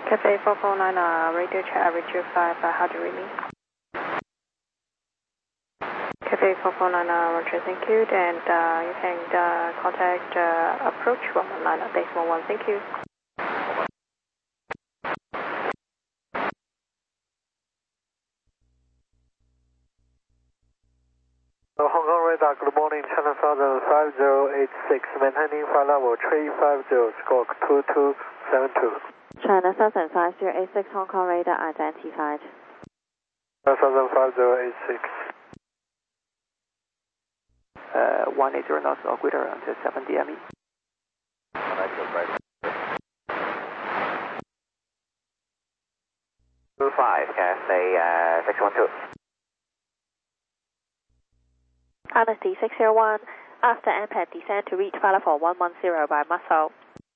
Cafe 449, radio check, average 5, how do you read me? Cafe 449, Roger, thank you, and you can contact approach 119, decimal 1, thank you. Hong Kong radar, good morning, China Southern 5086, maintaining flight level 350, squawk 2272. China Southern 5086, Hong Kong radar identified. China Southern 5086. 180 knots or greater until 70 ME. 25, Cathay 612. Honesty 601, after impact descend to reach flight level 110 by muscle.